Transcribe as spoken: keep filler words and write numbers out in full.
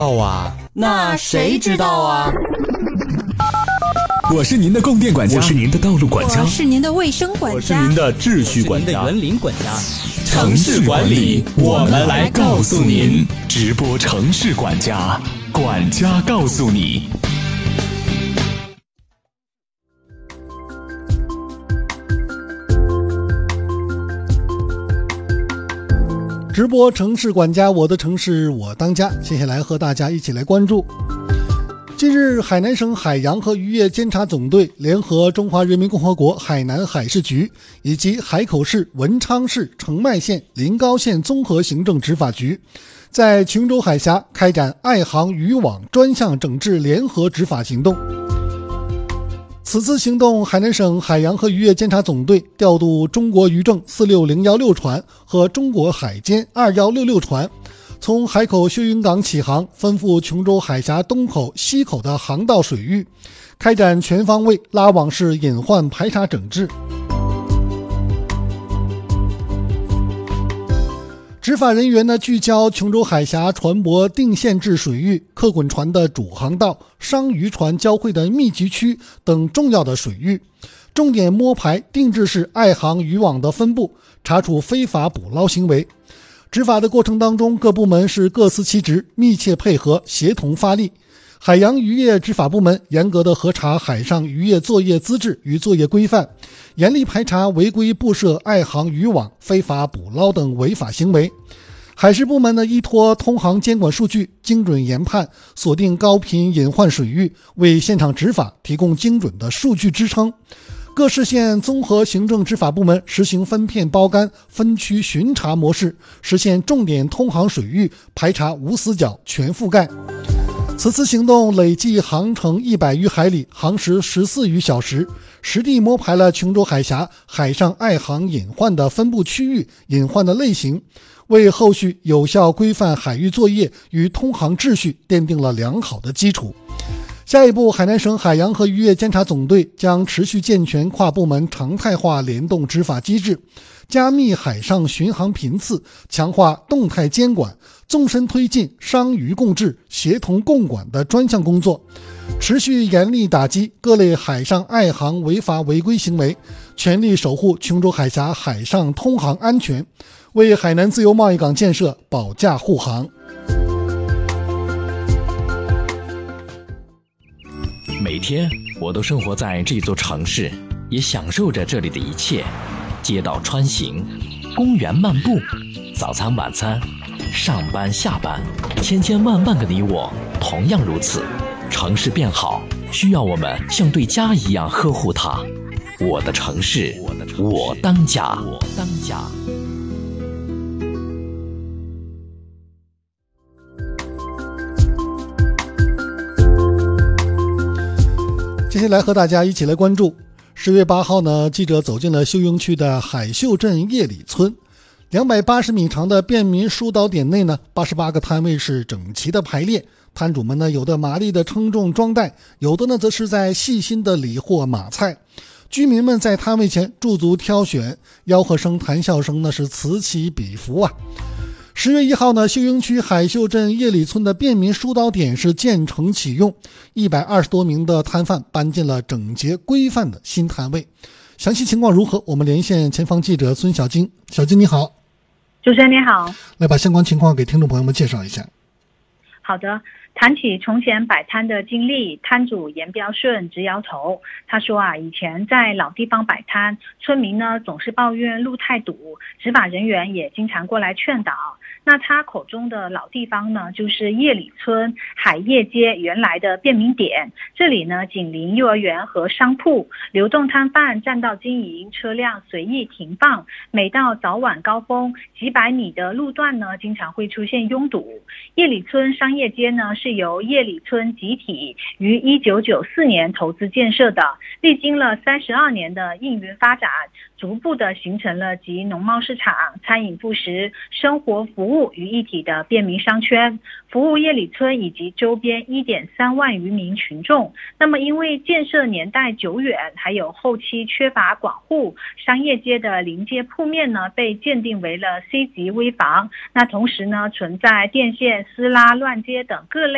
道啊？那谁知道啊？ 我是您的供电管家， 我是您的道路管家， 我是您的卫生管家， 我是您的秩序管家， 我是您的园林管家。 城市管理，我们来告诉您。 直播城市管家，管家告诉你。 直播城市管家，我的城市我当家。接下来和大家一起来关注。近日，海南省海洋和渔业监察总队联合中华人民共和国海南海事局以及海口市、文昌市、澄迈县、临高县综合行政执法局，在琼州海峡开展爱航渔网专项整治联合执法行动。此次行动，海南省海洋和渔业监察总队调度中国渔政四六零一六船和中国海监二一六六船，从海口秀云港起航，奔赴琼州海峡东口、西口的航道水域，开展全方位拉网式隐患排查整治。执法人员呢，聚焦琼州海峡船舶定限制水域、客滚船的主航道、商渔船交汇的密集区等重要的水域，重点摸排定制式爱航渔网的分布，查处非法捕捞行为。执法的过程当中，各部门是各司其职，密切配合，协同发力。海洋渔业执法部门严格的核查海上渔业作业资质与作业规范，严厉排查违规布设爱航渔网、非法捕捞等违法行为。海事部门呢，依托通航监管数据，精准研判，锁定高频隐患水域，为现场执法提供精准的数据支撑。各市县综合行政执法部门实行分片包干、分区巡查模式，实现重点通航水域排查无死角、全覆盖。此次行动累计航程一百余海里，航时十四余小时，实地摸排了琼州海峡海上爱航隐患的分布区域、隐患的类型，为后续有效规范海域作业与通航秩序奠定了良好的基础。下一步，海南省海洋和渔业监察总队将持续健全跨部门常态化联动执法机制，加密海上巡航频次，强化动态监管，纵深推进商渔共治、协同共管的专项工作，持续严厉打击各类海上爱航违法违规行为，全力守护琼州海峡海上通航安全，为海南自由贸易港建设保驾护航。 每天我都生活在这座城市，也享受着这里的一切。街道穿行，公园漫步，早餐晚餐，上班下班，千千万万个你我同样如此。城市变好，需要我们像对家一样呵护它。我的城市，我当家。我当家。 接下来和大家一起来关注十月八号呢，记者走进了秀英区的海秀镇叶里村。两百八十米长的便民疏导点内呢，八十八个摊位是整齐的排列，摊主们呢，有的麻利的称重装袋，有的呢则是在细心的理货码菜。居民们在摊位前驻足挑选，吆喝声、谈笑声呢是此起彼伏啊。十月一号呢，秀英区海秀镇叶里村的便民疏导点是建成启用，一百二十多名的摊贩搬进了整洁规范的新摊位。详细情况如何？我们连线前方记者孙小晶。小晶你好。 主持人你好。 来把相关情况给听众朋友们介绍一下。 好的。谈起从前摆摊的经历，摊主严标顺直摇头。他说啊，以前在老地方摆摊，村民呢总是抱怨路太堵，执法人员也经常过来劝导。那他口中的老地方呢，就是叶里村海业街原来的便民点。这里呢紧邻幼儿园和商铺，流动摊贩占道经营，车辆随意停放。每到早晚高峰，几百米的路段呢经常会出现拥堵。叶里村商业街呢是由叶里村集体于一九九四年投资建设的，历经了三十二年的应运发展，逐步的形成了集农贸市场、餐饮副食、生活服务于一体的便民商圈，服务叶里村以及周边 一点三万余名群众。那么因为建设年代久远，还有后期缺乏管护，商业街的临街铺面呢被鉴定为了 C 级危房。那同时呢存在电线撕拉、乱接等各类